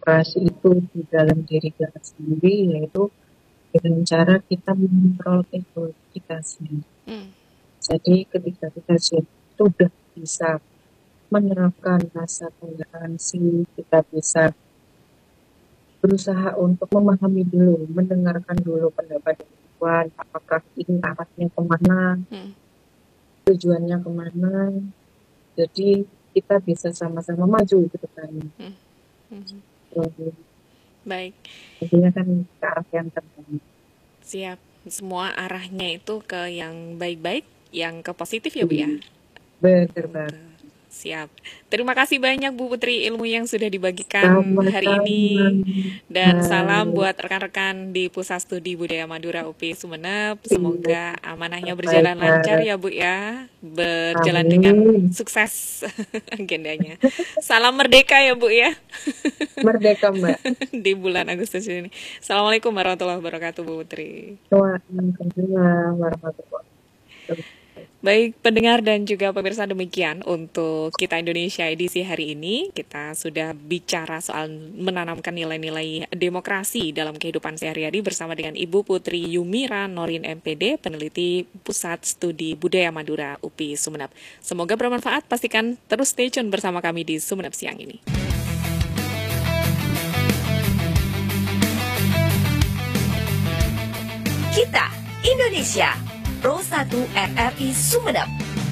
demokrasi itu di dalam diri kita sendiri, yaitu dengan cara kita mengontrol ego kita sendiri. Jadi ketika kita sudah bisa menerapkan rasa toleransi, kita bisa berusaha untuk memahami dulu, mendengarkan dulu pendapat Tuhan, apakah ini arahnya kemana, tujuannya kemana. Jadi kita bisa sama-sama maju ke depannya. Baik. Intinya kan ke arah yang terbaik. Siap. Semua arahnya itu ke yang baik-baik, yang ke positif ya Bu ya? Betul banget. Siap. Terima kasih banyak Bu Putri ilmu yang sudah dibagikan hari ini. Dan salam buat rekan-rekan di Pusat Studi Budaya Madura UPI Sumeneb. Semoga amanahnya berjalan lancar ya Bu ya. Berjalan dengan sukses agendanya. Salam merdeka ya Bu ya. Merdeka Mbak. Di bulan Agustus ini. Assalamualaikum warahmatullahi wabarakatuh Bu Putri. Waalaikumsalam warahmatullahi wabarakatuh. Baik pendengar dan juga pemirsa, demikian untuk Kita Indonesia edisi hari ini. Kita sudah bicara soal menanamkan nilai-nilai demokrasi dalam kehidupan sehari-hari bersama dengan Ibu Putri Yumira Norin MPD, peneliti Pusat Studi Budaya Madura UPI Sumeneb. Semoga bermanfaat, pastikan terus stay tune bersama kami di Sumeneb Siang ini. Kita Indonesia Pro 1 RRI Sumeneb.